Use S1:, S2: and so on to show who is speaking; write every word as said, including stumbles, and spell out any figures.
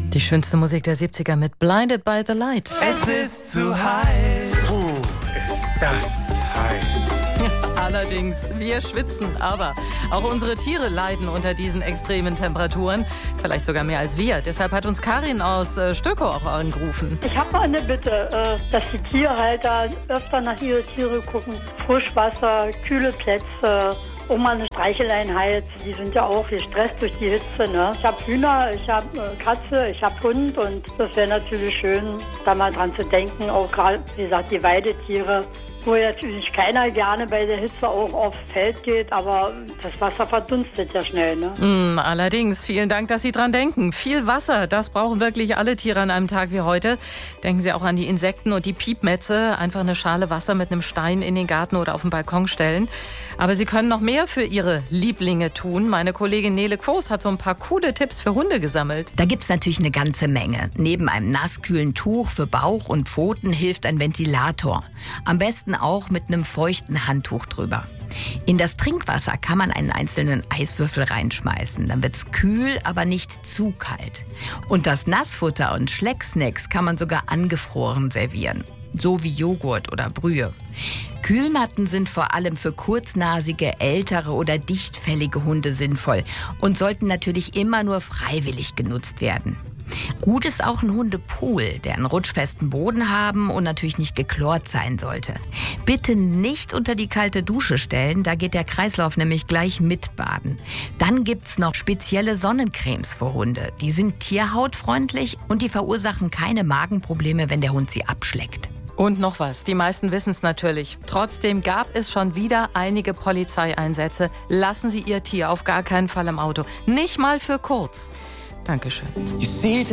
S1: Die schönste Musik der siebziger mit Blinded by the Light.
S2: Es ist zu heiß.
S3: Puh, ist das heiß.
S1: Allerdings, wir schwitzen, aber auch unsere Tiere leiden unter diesen extremen Temperaturen. Vielleicht sogar mehr als wir. Deshalb hat uns Karin aus äh, Stökow auch angerufen.
S4: Ich habe mal eine Bitte, äh, dass die Tierhalter öfter nach ihren Tiere gucken. Frischwasser, kühle Plätze, um mal eine Streicheleinheit. Die sind ja auch gestresst durch die Hitze. Ne? Ich habe Hühner, ich habe äh, Katze, ich habe Hund und das wäre natürlich schön, da mal dran zu denken. Auch gerade, wie gesagt, die Weidetiere, wo natürlich keiner gerne bei der Hitze auch aufs Feld geht, aber das Wasser verdunstet ja schnell. Ne?
S1: Mm, allerdings, vielen Dank, dass Sie dran denken. Viel Wasser, das brauchen wirklich alle Tiere an einem Tag wie heute. Denken Sie auch an die Insekten und die Piepmetze. Einfach eine Schale Wasser mit einem Stein in den Garten oder auf den Balkon stellen. Aber Sie können noch mehr für Ihre Lieblinge tun. Meine Kollegin Nele Quos hat so ein paar coole Tipps für Hunde gesammelt.
S5: Da gibt's natürlich eine ganze Menge. Neben einem nasskühlen Tuch für Bauch und Pfoten hilft ein Ventilator. Am besten auch mit einem feuchten Handtuch drüber. In das Trinkwasser kann man einen einzelnen Eiswürfel reinschmeißen. Dann wird's kühl, aber nicht zu kalt. Und das Nassfutter und Schlecksnacks kann man sogar angefroren servieren. So wie Joghurt oder Brühe. Kühlmatten sind vor allem für kurznasige, ältere oder dichtfällige Hunde sinnvoll und sollten natürlich immer nur freiwillig genutzt werden. Gut ist auch ein Hundepool, der einen rutschfesten Boden haben und natürlich nicht geklort sein sollte. Bitte nicht unter die kalte Dusche stellen, da geht der Kreislauf nämlich gleich mit baden. Dann gibt's noch spezielle Sonnencremes für Hunde. Die sind tierhautfreundlich und die verursachen keine Magenprobleme, wenn der Hund sie abschleckt.
S1: Und noch was, die meisten wissen es natürlich. Trotzdem gab es schon wieder einige Polizeieinsätze. Lassen Sie Ihr Tier auf gar keinen Fall im Auto. Nicht mal für kurz. Dankeschön.